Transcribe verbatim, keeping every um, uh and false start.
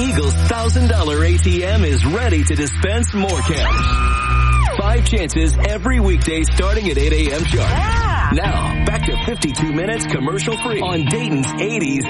Eagle's one thousand dollars A T M is ready to dispense more cash. Five chances every weekday starting at eight a.m. sharp. Yeah. Now, back to fifty-two minutes commercial free on Dayton's eighties